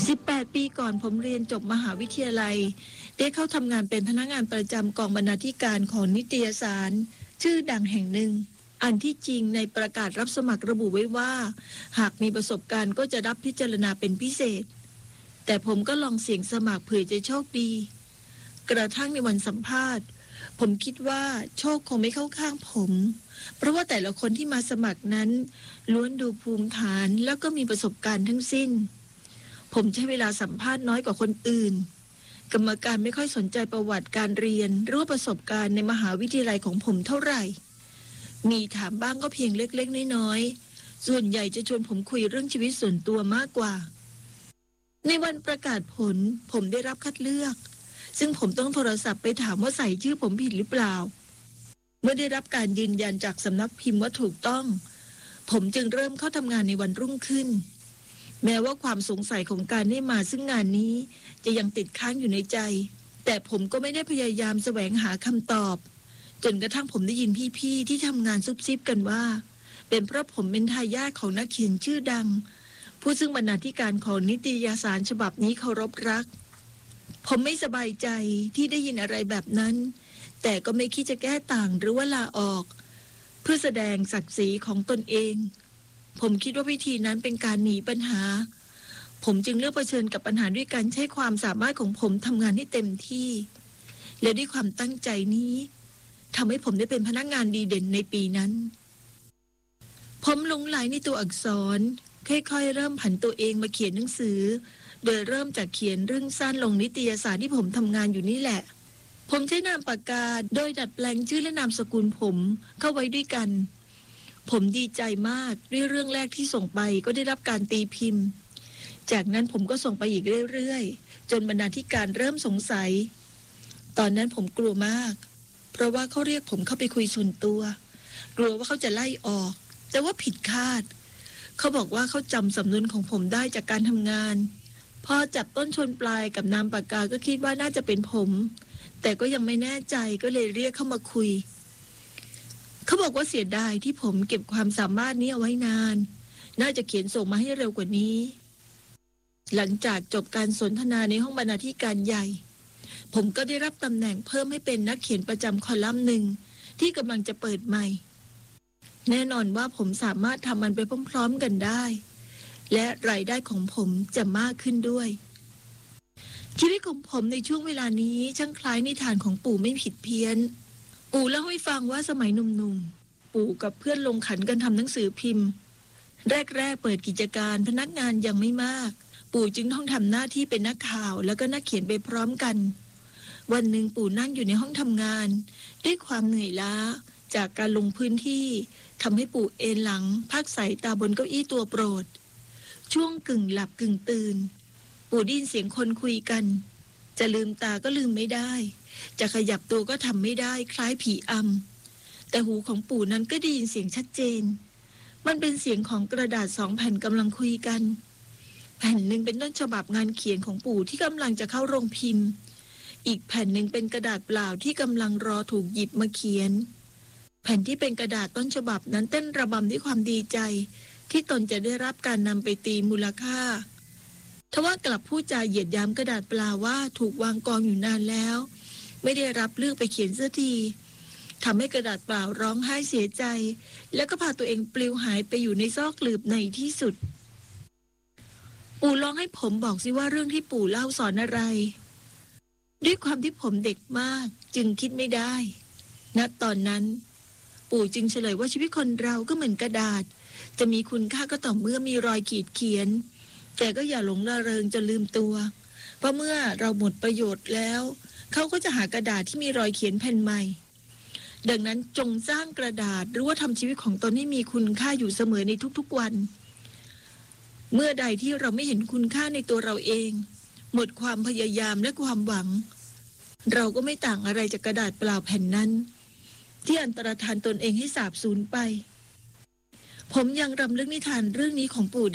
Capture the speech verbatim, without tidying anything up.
สิบแปด ปีก่อนผมเรียนจบมหาวิทยาลัยได้เข้าทำงานเป็นพนักงานประจำกองบรรณาธิการของนิตยสารชื่อดังแห่งหนึ่งอันที่จริงในประกาศรับสมัครระบุไว้ว่าหากมีประสบการณ์ก็จะรับพิจารณาเป็นพิเศษแต่ผมก็ลองเสี่ยงสมัครเผื่อจะโชคดีกระทั่งในวันสัมภาษณ์ผมคิดว่าโชคคงไม่เข้าข้างผมเพราะว่าแต่ละคนที่มาสมัครนั้นล้วนดูภูมิฐานแล้วก็มีประสบการณ์ทั้งสิ้นผมใช้เวลาสัมภาษณ์น้อยกว่าคนอื่นกรรมการไม่ค่อยสนใจประวัติการเรียนหรือว่าประสบการณ์ในมหาวิทยาลัยของผมเท่าไหร่มีถามบ้างก็เพียงเล็กๆน้อยๆส่วนใหญ่จะชวนผมคุยเรื่องชีวิตส่วนตัวมากกว่าในวันประกาศผลผมได้รับคัดเลือกซึ่งผมต้องโทรศัพท์ไปถามว่าใส่ชื่อผมผิดหรือเปล่าเมื่อได้รับการยืนยันจากสำนักพิมพ์ว่าถูกต้องผมจึงเริ่มเข้าทำงานในวันรุ่งขึ้นแม้ว่าความสงสัยของการได้มาซึ่งงานนี้จะยังติดค้างอยู่ในใจแต่ผมก็ไม่ได้พยายามแสวงหาคำตอบจนกระทั่งผมได้ยินพี่ๆที่ทำงานซุบซิบกันว่าเป็นเพราะผมเป็นทายาทของนักเขียนชื่อดังผู้ซึ่งบรรณาธิการของนิตยสารฉบับนี้เคารพรักผมไม่สบายใจที่ได้ยินอะไรแบบนั้นแต่ก็ไม่คิดจะแก้ต่างหรือว่าลาออกเพื่อแสดงศักดิ์ศรีของตนเองผมคิดว่าวิธีนั้นเป็นการหนีปัญหาผมจึงเลือกเผชิญกับปัญหาด้วยการใช้ความสามารถของผมทำงานให้เต็มที่และด้วยความตั้งใจนี้ทำให้ผมได้เป็นพนักงานดีเด่นในปีนั้นผมหลงไหลในตัวอักษรค่อยๆเริ่มผันตัวเองมาเขียนหนังสือโดยเริ่มจากเขียนเรื่องสั้นลงนิตยสารที่ผมทำงานอยู่นี่แหละผมใช้นามปากกาโดยดัดแปลงชื่อและนามสกุลผมเข้าไว้ด้วยกันผมดีใจมากด้วยเรื่องแรกที่ส่งไปก็ได้รับการตีพิมพ์จากนั้นผมก็ส่งไปอีกเรื่อยๆจนบรรณาธิการเริ่มสงสัยตอนนั้นผมกลัวมากเพราะว่าเขาเรียกผมเข้าไปคุยส่วนตัวกลัวว่าเขาจะไล่ออกแต่ว่าผิดคาดเขาบอกว่าเขาจำสำนวนของผมได้จากการทำงานพอจับต้นชนปลายกับนามปากกาก็คิดว่าน่าจะเป็นผมแต่ก็ยังไม่แน่ใจก็เลยเรียกเข้ามาคุยเขาบอกว่าเสียดายที่ผมเก็บความสามารถนี้เอาไว้นานน่าจะเขียนส่งมาให้เร็วกว่านี้หลังจากจบการสนทนาในห้องบรรณาธิการใหญ่ผมก็ได้รับตำแหน่งเพิ่มให้เป็นนักเขียนประจำคอลัมน์หนึ่งที่กำลังจะเปิดใหม่แน่นอนว่าผมสามารถทำมันไปพร้อมๆกันได้และรายได้ของผมจะมากขึ้นด้วยชีวิตของผมในช่วงเวลานี้ช่างคล้ายนิทานของปู่ไม่ผิดเพี้ยนปู่เล่าให้ฟังว่าสมัยหนุ่มๆปู่กับเพื่อนลงขันกันทำหนังสือพิมพ์แรกๆเปิดกิจการพนักงานยังไม่มากปู่จึงต้องทำหน้าที่เป็นนักข่าวแล้วก็นักเขียนไปพร้อมกันวันหนึ่งปู่นั่งอยู่ในห้องทำงานด้วยความเหนื่อยล้าจากการลงพื้นที่ทำให้ปู่เอนหลังพักสายตาบนเก้าอี้ตัวโปรดช่วงกึ่งหลับกึ่งตื่นปู่ได้ยินเสียงคนคุยกันจะลืมตาก็ลืมไม่ได้จะขยับตัวก็ทำไม่ได้คล้ายผีอำแต่หูของปู่นั้นก็ได้ยินเสียงชัดเจนมันเป็นเสียงของกระดาษสองแผ่นกำลังคุยกันแผ่นหนึ่งเป็นต้นฉบับงานเขียนของปู่ที่กำลังจะเข้าโรงพิมพ์อีกแผ่นหนึ่งเป็นกระดาษเปล่าที่กำลังรอถูกหยิบมาเขียนแผ่นที่เป็นกระดาษต้นฉบับนั้นเต้นระบำด้วยความดีใจที่ตนจะได้รับการนำไปตีมูลค่าทว่ากลับพูดจาเหยียดหยามกระดาษเปล่าว่าถูกวางกองอยู่นานแล้วไม่ได้รับเลือกไปเขียนสักทีทำให้กระดาษเปล่าร้องไห้เสียใจแล้วก็พาตัวเองปลิวหายไปอยู่ในซอกหลืบในที่สุดปู่ลองให้ผมบอกสิว่าเรื่องที่ปู่เล่าสอนอะไรด้วยความที่ผมเด็กมากจึงคิดไม่ได้ณตอนนั้นปู่จึงเฉลยว่าชีวิตคนเราก็เหมือนกระดาษจะมีคุณค่าก็ต่อเมื่อมีรอยขีดเขียนแต่ก็อย่าหลงระเริงจนลืมตัวเพราะเมื่อเราหมดประโยชน์แล้วเขาก็จะหากระดาษที่มีรอยเขียนแผ่นใหม่ดังนั้นจงสร้างกระดาษหรือว่าทำชีวิตของตนให้มีคุณค่าอยู่เสมอในทุกๆวันเมื่อใดที่เราไม่เห็นคุณค่าในตัวเราเองหมดความพยายามและความหวังเราก็ไม่ต่างอะไรจากกระดาษเปล่าแผ่นนั้นที่อันตรธานตนเองให้สาบสูญไปผมยังรำลึกนิทานเรื่องนี้ของปู่